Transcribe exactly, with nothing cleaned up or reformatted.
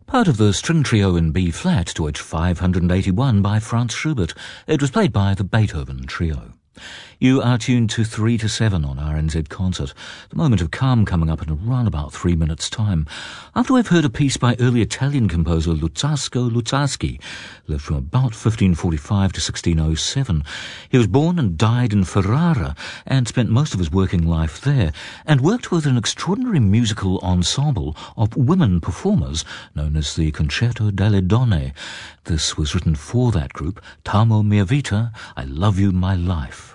part of the string trio in B-flat to H five hundred eighty-one by Franz Schubert. It was played by the Beethoven Trio. You are tuned to three to seven on R N Z Concert, the moment of calm coming up in around about three minutes' time. After we've heard a piece by early Italian composer Luzzasco Luzzaschi, lived from about fifteen forty-five to sixteen oh seven. He was born and died in Ferrara and spent most of his working life there, and worked with an extraordinary musical ensemble of women performers known as the Concerto delle Donne. This was written for that group, T'amo mia vita, I Love You My Life.